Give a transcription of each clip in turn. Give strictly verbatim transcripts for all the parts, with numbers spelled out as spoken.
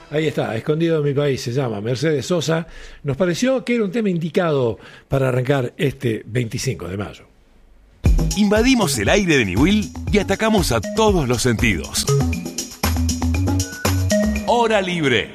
Ahí está, Escondido en mi país, se llama Mercedes Sosa. Nos pareció que era un tema indicado para arrancar este veinticinco de mayo. Invadimos el aire de Niwil y atacamos a todos los sentidos. Hora libre.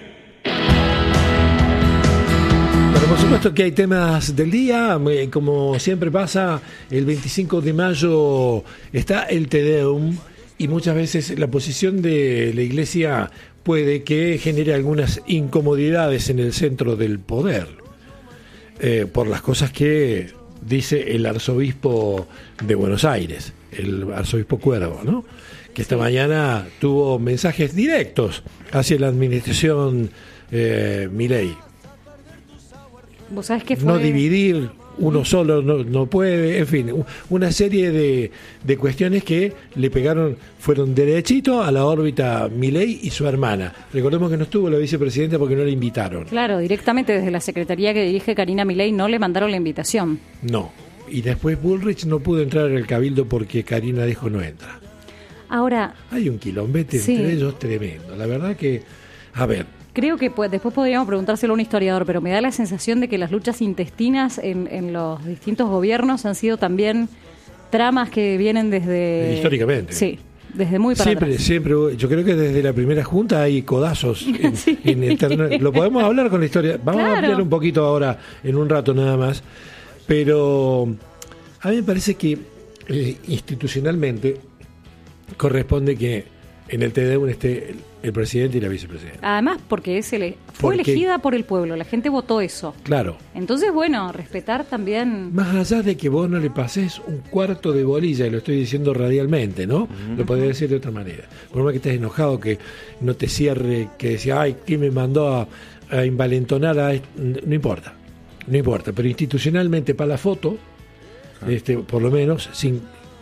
Bueno, por supuesto que hay temas del día. Como siempre pasa, el veinticinco de mayo está el Te Deum y muchas veces la posición de la Iglesia puede que genere algunas incomodidades en el centro del poder, eh, por las cosas que dice el arzobispo de Buenos Aires, el arzobispo Cuervo, ¿no? Que esta mañana tuvo mensajes directos hacia la administración eh, Milei. ¿Vos sabés que fue? No dividir, uno solo no, no puede, en fin, una serie de, de cuestiones que le pegaron, fueron derechito a la órbita Milei y su hermana. Recordemos que no estuvo la vicepresidenta porque no la invitaron. Claro, directamente desde la secretaría que dirige Karina Milei no le mandaron la invitación. No, y después Bullrich no pudo entrar al cabildo porque Karina dijo no entra. Ahora... Hay un quilombete sí. entre ellos tremendo. La verdad que, a ver... Creo que pues, después podríamos preguntárselo a un historiador, pero me da la sensación de que las luchas intestinas en, en los distintos gobiernos han sido también tramas que vienen desde... Históricamente. Sí, desde muy para siempre, atrás. Siempre, yo creo que desde la primera junta hay codazos en, sí. en internet. Lo podemos hablar con la historia. Vamos claro. a ampliar un poquito ahora, en un rato nada más. Pero a mí me parece que eh, institucionalmente corresponde que en el Te Deum esté el, el presidente y la vicepresidenta. Además, porque es ele- fue porque, elegida por el pueblo, la gente votó eso. Claro. Entonces, bueno, respetar también... Más allá de que vos no le pases un cuarto de bolilla, y lo estoy diciendo radialmente, ¿no? Uh-huh. Lo podría decir de otra manera. Por más que estés enojado, que no te cierre, que decía, ay, ¿quién me mandó a, a invalentonar a esto? No importa, no importa. Pero institucionalmente, para la foto, uh-huh. este, por lo menos, sin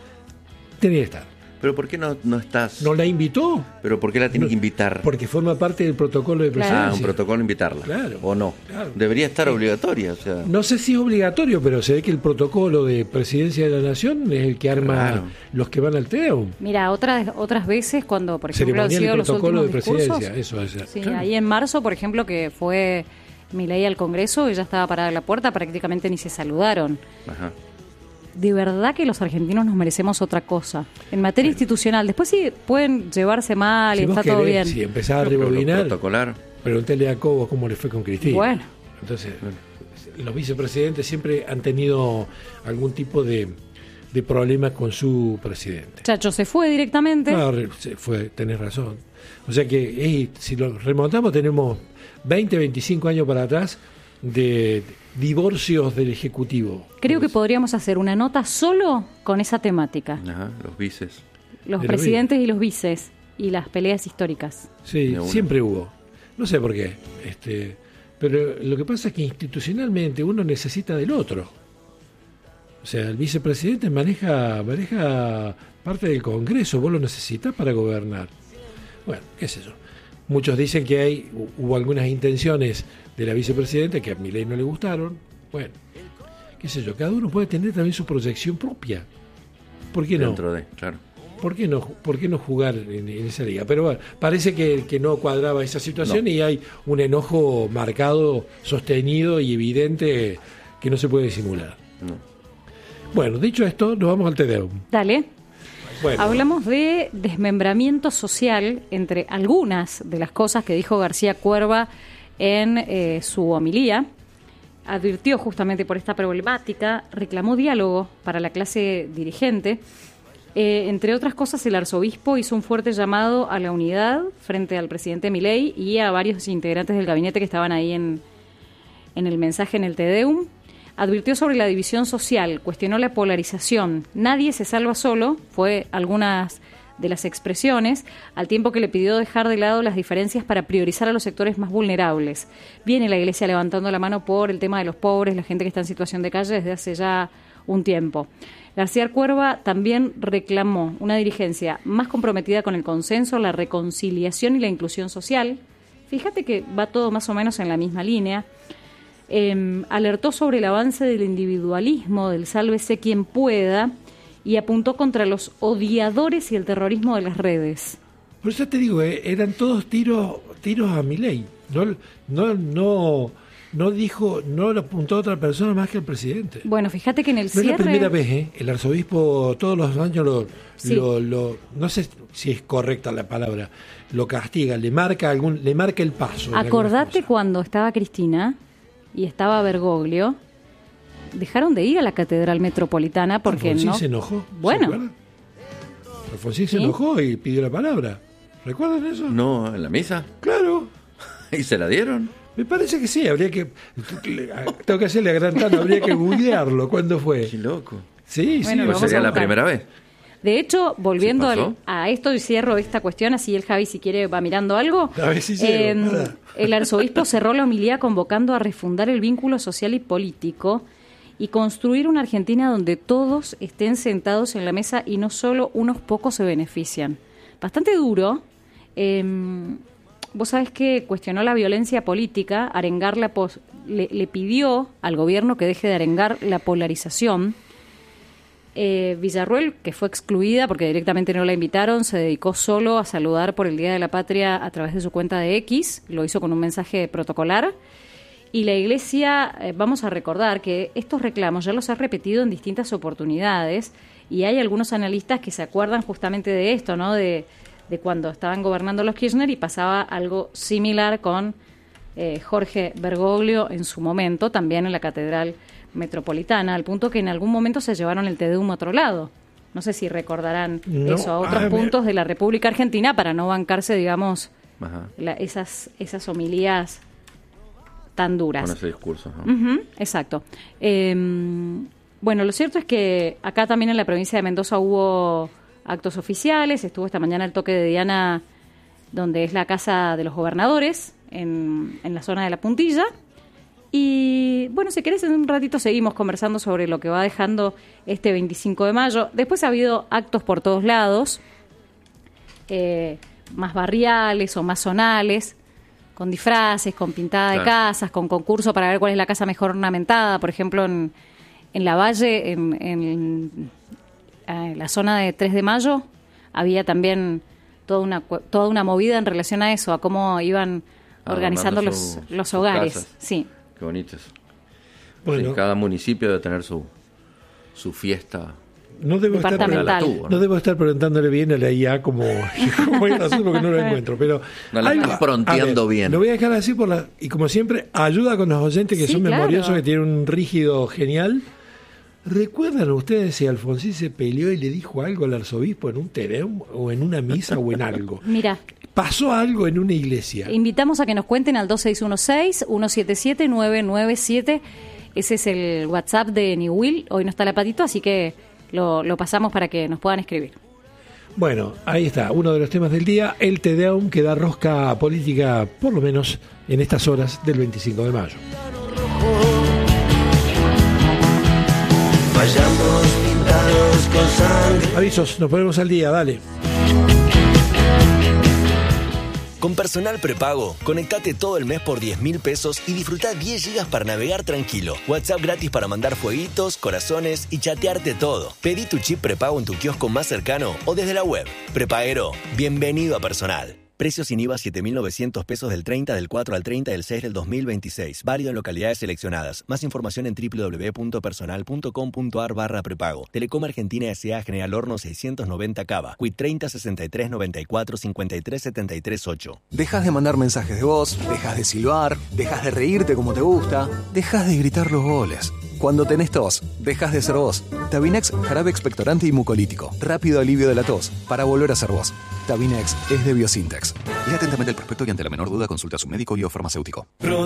tenía que estar. ¿Pero por qué no, no estás...? ¿No la invitó? ¿Pero por qué la tiene no, que invitar? Porque forma parte del protocolo de presidencia. Ah, un protocolo invitarla. Claro. ¿O no? Claro. Debería estar obligatoria. O sea. No sé si es obligatorio, pero se ve que el protocolo de presidencia de la nación es el que arma claro. los que van al Te Deum. Mira, otras otras veces cuando, por ejemplo, han sido los últimos de discursos... Eso es, sí, claro. Ahí en marzo, por ejemplo, que fue Milei al Congreso, ella estaba parada en la puerta, prácticamente ni se saludaron. Ajá. De verdad que los argentinos nos merecemos otra cosa. En materia bueno. institucional, después sí pueden llevarse mal si y está querés, todo bien. Si empezás a rebobinar, protocolar. Pregúntale a Cobos cómo le fue con Cristina. Bueno. Entonces, bueno. los vicepresidentes siempre han tenido algún tipo de, de problema con su presidente. Chacho se fue directamente. No, se fue, tenés razón. O sea que hey, si lo remontamos tenemos veinte, veinticinco años para atrás de divorcios del Ejecutivo. Creo que podríamos hacer una nota solo con esa temática. Ajá, los vices. Los presidentes y los vices y las peleas históricas. Sí, siempre hubo. No sé por qué. Este, pero lo que pasa es que institucionalmente uno necesita del otro. O sea, el vicepresidente maneja, maneja parte del Congreso, vos lo necesitas para gobernar. Bueno, qué sé yo. Muchos dicen que hay hubo algunas intenciones de la vicepresidenta que a Milei no le gustaron. Bueno, qué sé yo, cada uno puede tener también su proyección propia. ¿Por qué no? Dentro de, claro. ¿Por qué no, por qué no jugar en, en esa liga? Pero bueno, parece que, que no cuadraba esa situación no. Y hay un enojo marcado, sostenido y evidente que no se puede disimular. No. Bueno, dicho esto, nos vamos al Te Deum. Dale. Bueno. Hablamos de desmembramiento social entre algunas de las cosas que dijo García Cuerva en eh, su homilía. Advirtió justamente por esta problemática, reclamó diálogo para la clase dirigente. Eh, entre otras cosas, el arzobispo hizo un fuerte llamado a la unidad frente al presidente Milei y a varios integrantes del gabinete que estaban ahí en, en el mensaje en el Te Deum. Advirtió sobre la división social, cuestionó la polarización. Nadie se salva solo, fue algunas de las expresiones, al tiempo que le pidió dejar de lado las diferencias para priorizar a los sectores más vulnerables. Viene la Iglesia levantando la mano por el tema de los pobres, la gente que está en situación de calle desde hace ya un tiempo. García Cuerva también reclamó una dirigencia más comprometida con el consenso, la reconciliación y la inclusión social. Fíjate que va todo más o menos en la misma línea. Eh, alertó sobre el avance del individualismo, del sálvese quien pueda, y apuntó contra los odiadores y el terrorismo de las redes. Por eso te digo, eh, eran todos tiros tiros a Milei. No, no, no, no dijo, no lo apuntó a otra persona más que al presidente. Bueno, fíjate que en el no cierre... es la primera vez, ¿eh? El arzobispo todos los años lo, Sí. lo, lo, no sé si es correcta la palabra, lo castiga, le marca algún, le marca el paso. en algunas Acordate cosas. cuando estaba Cristina y estaba Bergoglio, dejaron de ir a la Catedral Metropolitana porque Alfonsín no... se enojó. Bueno. ¿Se acuerdan? Alfonsín se ¿Sí? enojó y pidió la palabra. ¿Recuerdan eso? No, en la misa. Claro. ¿Y se la dieron? Me parece que sí, habría que. Tengo que hacerle a Gran Tano, habría que googlearlo. ¿Cuándo fue? Qué loco. Sí, Bueno, sí. lo Pues vamos a sería la buscar. primera vez. De hecho, volviendo ¿Sí pasó? al- a esto y cierro esta cuestión, así el Javi, si quiere, va mirando algo. A ver si llego, Eh, pará. el arzobispo cerró la homilía convocando a refundar el vínculo social y político y construir una Argentina donde todos estén sentados en la mesa y no solo unos pocos se benefician. Bastante duro. Eh, vos sabés que cuestionó la violencia política, arengar la pos- le, le pidió al gobierno que deje de arengar la polarización. Eh, Villarruel, que fue excluida porque directamente no la invitaron, se dedicó solo a saludar por el Día de la Patria a través de su cuenta de X, lo hizo con un mensaje protocolar. Y la Iglesia, eh, vamos a recordar que estos reclamos ya los ha repetido en distintas oportunidades y hay algunos analistas que se acuerdan justamente de esto, ¿no? De, de cuando estaban gobernando los Kirchner y pasaba algo similar con eh, Jorge Bergoglio en su momento, también en la Catedral Metropolitana, al punto que en algún momento se llevaron el Te Deum a otro lado. No sé si recordarán No, eso, a otros ah, puntos de la República Argentina para no bancarse, digamos, Ajá. la- esas, esas homilías tan duras. Con ese discurso. ¿no? Ujú, exacto. Eh, bueno, lo cierto es que acá también en la provincia de Mendoza hubo actos oficiales. Estuvo esta mañana el toque de Diana, donde es la casa de los gobernadores, en, en la zona de la Puntilla. Y bueno, si querés, en un ratito seguimos conversando sobre lo que va dejando este veinticinco de mayo. Después ha habido actos por todos lados, eh, más barriales o más zonales, con disfraces, con pintada de Claro. casas, con concurso para ver cuál es la casa mejor ornamentada. Por ejemplo, en, en La Valle, en, en, en la zona de tres de mayo, había también toda una, cu- toda una movida en relación a eso, a cómo iban organizando Adornando los, su- los sus hogares. casas. Sí. Qué bonitos. Bueno, Sí, cada municipio debe tener su, su fiesta. no debo estar Departamental. La tuvo, No debo estar preguntándole bien a la I A como, como iba a hacer porque no lo encuentro. Pero No la algo- estás pronteando a ver, bien. Lo voy a dejar así por la. Y como siempre, ayuda con los oyentes que Sí, son claro. memoriosos, que tienen un rígido genial. ¿Recuerdan ustedes si Alfonsín se peleó y le dijo algo al arzobispo en un tereum o en una misa o en algo? Mira, Pasó algo en una iglesia. invitamos a que nos cuenten al dos seis uno seis, uno siete siete, nueve nueve siete. Ese es el WhatsApp de New Will. Hoy no está la patito, así que lo, lo pasamos para que nos puedan escribir. Bueno, ahí está, uno de los temas del día, el Te Deum, que da rosca política, por lo menos en estas horas del veinticinco de mayo. Vayamos pintados con sangre. Avisos, nos ponemos al día, dale. Con Personal Prepago, conectate todo el mes por diez mil pesos y disfruta diez gigas para navegar tranquilo. WhatsApp gratis para mandar fueguitos, corazones y chatearte todo. Pedí tu chip prepago en tu kiosco más cercano o desde la web. Prepaguero, bienvenido a Personal. Precios sin I V A siete mil novecientos pesos del treinta del cuatro al treinta del seis del dos mil veintiséis. Válido en localidades seleccionadas. Más información en doble u doble u doble u punto personal punto com punto a r barra prepago. Telecom Argentina S A General Horno seiscientos noventa Cava. Quit treinta sesenta y tres noventa y cuatro cincuenta y tres setenta y tres ocho. Dejas de mandar mensajes de voz, dejas de silbar, dejas de reírte como te gusta, dejas de gritar los goles. Cuando tenés tos, dejas de ser vos. Tabinex, jarabe expectorante y mucolítico. Rápido alivio de la tos, para volver a ser vos. Tabinex es de Biosintex. Lea atentamente el prospecto y ante la menor duda consulta a su médico y o farmacéutico.